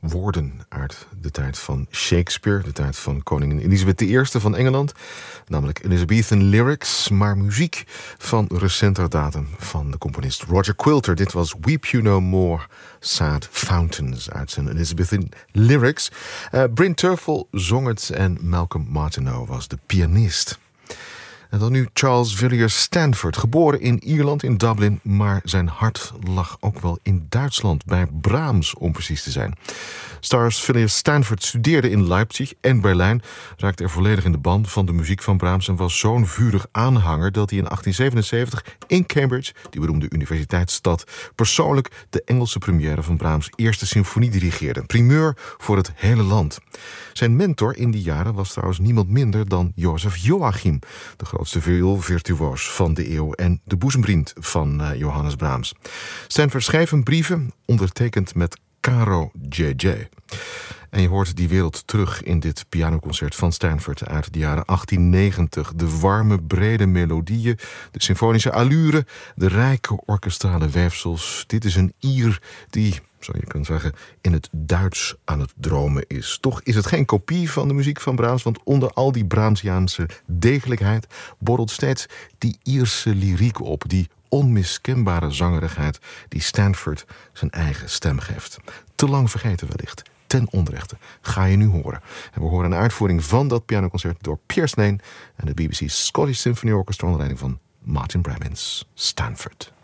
woorden uit de tijd van Shakespeare, de tijd van koningin Elizabeth I van Engeland, namelijk Elizabethan lyrics, maar muziek van recenter datum van de componist Roger Quilter. Dit was Weep You No More, Sad Fountains uit zijn Elizabethan lyrics. Bryn Terfel zong het en Malcolm Martineau was de pianist. En dan nu Charles Villiers Stanford, geboren in Ierland, in Dublin, maar zijn hart lag ook wel in Duitsland, bij Brahms om precies te zijn. Charles Villiers Stanford studeerde in Leipzig en Berlijn, raakte er volledig in de ban van de muziek van Brahms en was zo'n vurig aanhanger dat hij in 1877 in Cambridge, die beroemde universiteitsstad, persoonlijk de Engelse première van Brahms' eerste symfonie dirigeerde. Een primeur voor het hele land. Zijn mentor in die jaren was trouwens niemand minder dan Joseph Joachim, de grootste vioolvirtuoos van de eeuw en de boezemvriend van Johannes Brahms. Stanford schreef een brieven, ondertekend met Caro J.J. En je hoort die wereld terug in dit pianoconcert van Stanford uit de jaren 1890. De warme, brede melodieën, de symfonische allure, de rijke orkestrale weefsels. Dit is een Ier die, zo je kunt zeggen, in het Duits aan het dromen is. Toch is het geen kopie van de muziek van Brahms, want onder al die Brahmsiaanse degelijkheid borrelt steeds die Ierse lyriek op, die onmiskenbare zangerigheid die Stanford zijn eigen stem geeft. Te lang vergeten wellicht, ten onrechte, ga je nu horen. En we horen een uitvoering van dat pianoconcert door Piers Lane en de BBC Scottish Symphony Orchestra onder leiding van Martin Brammins, Stanford.